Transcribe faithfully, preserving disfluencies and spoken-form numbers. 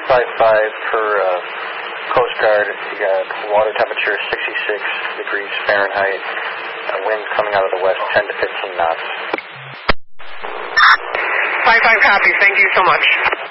five five per uh, Coast Guard. You got water temperature sixty-six degrees Fahrenheit. Uh, wind coming out of the west, ten to fifteen knots. five five copies. Thank you so much.